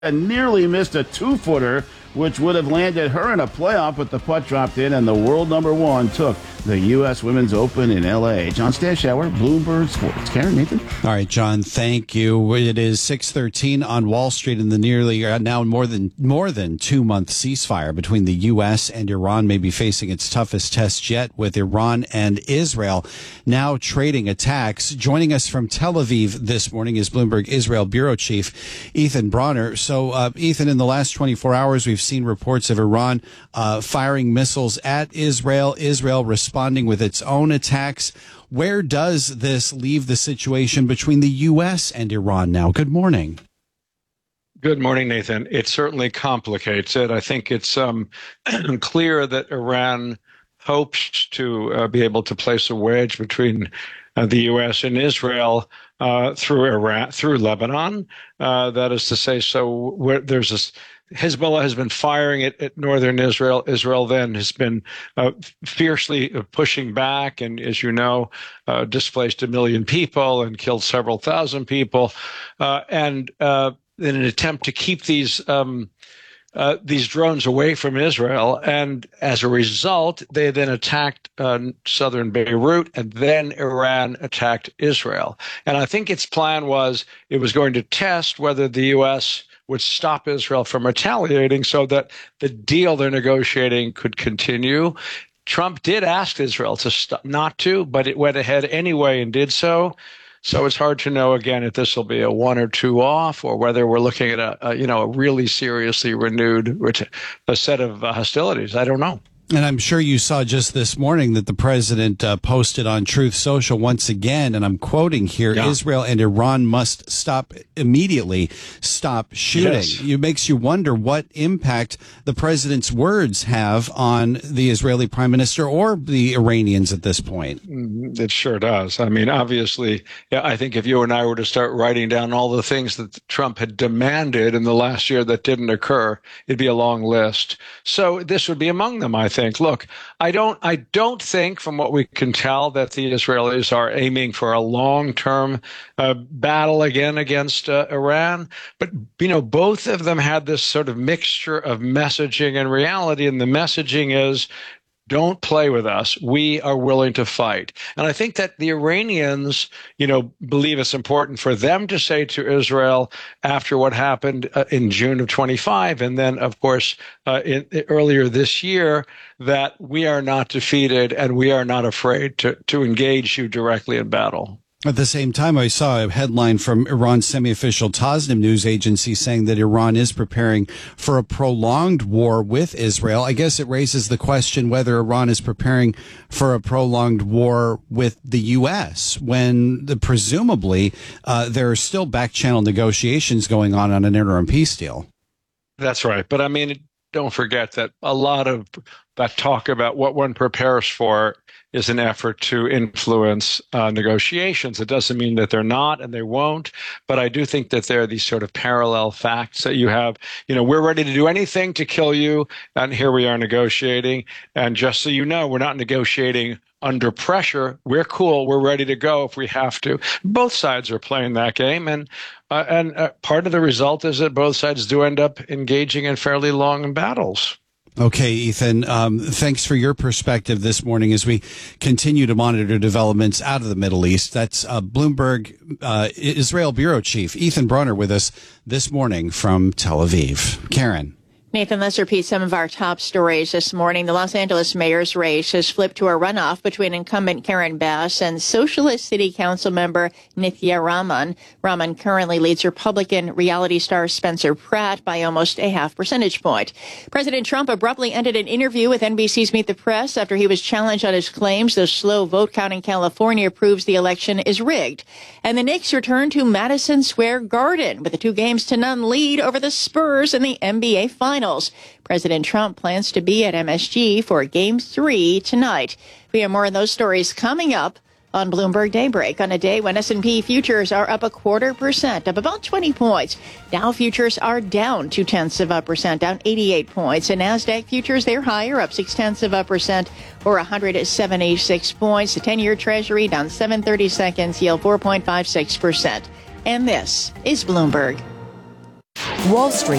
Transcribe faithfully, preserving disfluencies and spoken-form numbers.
and nearly missed a two-footer, which would have landed her in a playoff, but the putt dropped in, and the world number one took the U S Women's Open in L A. John Stashower, Bloomberg Sports. Karen, Nathan? All right, John, thank you. It is six thirteen on Wall Street in the nearly uh, now more than more than two-month ceasefire between the U S and Iran may be facing its toughest test yet, with Iran and Israel now trading attacks. Joining us from Tel Aviv this morning is Bloomberg Israel Bureau Chief Ethan Bronner. So, uh, Ethan, in the last twenty-four hours, we've seen reports of Iran uh, firing missiles at Israel, Israel responding with its own attacks. Where does this leave the situation between the U S and Iran now? Good morning. Good morning, Nathan. It certainly complicates it. I think it's um, clear that Iran hopes to uh, be able to place a wedge between uh, the U S and Israel uh, through Iran, through Lebanon. Uh, that is to say, so where there's this. Hezbollah has been firing at, at northern Israel. Israel then has been uh, fiercely pushing back, and as you know, uh, displaced a million people and killed several thousand people. Uh, and uh, in an attempt to keep these um, uh, these drones away from Israel, and as a result, they then attacked uh, southern Beirut, and then Iran attacked Israel. And I think its plan was it was going to test whether the U S would stop Israel from retaliating so that the deal they're negotiating could continue. Trump did ask Israel to stop, not to, but it went ahead anyway and did so. So it's hard to know, again, if this will be a one or two off, or whether we're looking at a, a you know, a really seriously renewed a set of uh, hostilities. I don't know. And I'm sure you saw just this morning that the president uh, posted on Truth Social once again, and I'm quoting here, yeah. Israel and Iran must stop immediately, stop shooting. Yes. It makes you wonder what impact the president's words have on the Israeli prime minister or the Iranians at this point. It sure does. I mean, obviously, yeah, I think if you and I were to start writing down all the things that Trump had demanded in the last year that didn't occur, it'd be a long list. So this would be among them, I think. Look, I don't I don't think, from what we can tell, that the Israelis are aiming for a long-term uh, battle again against uh, Iran. But, you know, both of them had this sort of mixture of messaging and reality. And the messaging is, don't play with us. We are willing to fight. And I think that the Iranians, you know, believe it's important for them to say to Israel after what happened uh, in June of twenty-five, and then, of course, uh, in, earlier this year, that we are not defeated and we are not afraid to, to engage you directly in battle. At the same time, I saw a headline from Iran's semi-official Tasnim news agency saying that Iran is preparing for a prolonged war with Israel. I guess it raises the question whether Iran is preparing for a prolonged war with the U S when the, presumably uh, there are still back-channel negotiations going on on an interim peace deal. That's right. But I mean, don't forget that a lot of that talk about what one prepares for is an effort to influence uh, negotiations. It doesn't mean that they're not, and they won't, but I do think that there are these sort of parallel facts that you have. You know, we're ready to do anything to kill you, and here we are negotiating. And just so you know, we're not negotiating under pressure. We're cool. We're ready to go if we have to. Both sides are playing that game, and uh, and uh, part of the result is that both sides do end up engaging in fairly long battles. Okay, Ethan, um, thanks for your perspective this morning as we continue to monitor developments out of the Middle East. That's uh, Bloomberg uh, Israel Bureau Chief Ethan Bronner with us this morning from Tel Aviv. Karen. Nathan, let's repeat some of our top stories this morning. The Los Angeles mayor's race has flipped to a runoff between incumbent Karen Bass and Socialist City Council member Nithya Raman. Raman currently leads Republican reality star Spencer Pratt by almost a half percentage point. President Trump abruptly ended an interview with N B C's Meet the Press after he was challenged on his claims the slow vote count in California proves the election is rigged. And the Knicks return to Madison Square Garden with a two games to none lead over the Spurs in the N B A Finals. President Trump plans to be at M S G for Game three tonight. We have more of those stories coming up on Bloomberg Daybreak on a day when S and P futures are up a quarter percent, up about twenty points. Dow futures are down two-tenths of a percent, down eighty-eight points. And NASDAQ futures, they're higher, up six-tenths of a percent or one hundred seventy-six points. The ten-year Treasury down seven thirty-seconds, yield four point five six percent. And this is Bloomberg. Wall Street